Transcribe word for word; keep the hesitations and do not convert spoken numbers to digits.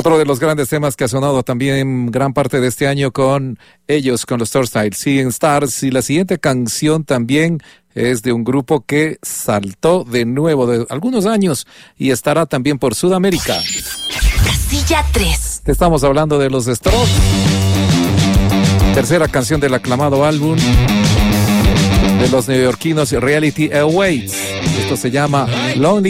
Otro de los grandes temas que ha sonado también gran parte de este año con ellos, con los Turstyle, Seeing Stars, y la siguiente canción también es de un grupo que saltó de nuevo de algunos años y estará también por Sudamérica. Casilla tres. Te estamos hablando de los Strokes. Tercera canción del aclamado álbum de los neoyorquinos Reality Awaits. Esto se llama Lonely